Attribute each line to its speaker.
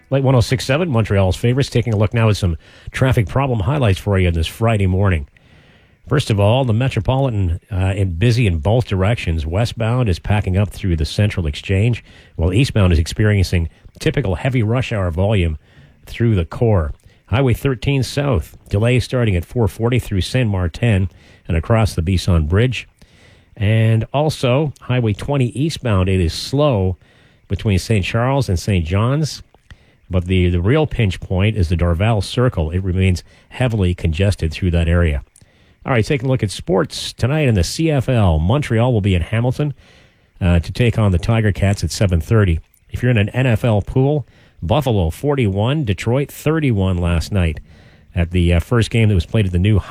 Speaker 1: Late 106.7, Montreal's favorites. Taking a look now at some traffic problem highlights for you this Friday morning. First of all, the Metropolitan busy in both directions. Westbound is packing up through the Central Exchange, while eastbound is experiencing typical heavy rush hour volume through the core. Highway 13 south, delays starting at 440 through Saint Martin and across the Bisson Bridge. And also, Highway 20 eastbound, it is slow between St. Charles and St. John's. But the real pinch point is the Dorval Circle. It remains heavily congested through that area. All right, taking a look at sports. Tonight in the CFL, Montreal will be in Hamilton to take on the Tiger Cats at 7:30. If you're in an NFL pool, Buffalo 41, Detroit 31 last night at the first game that was played at the new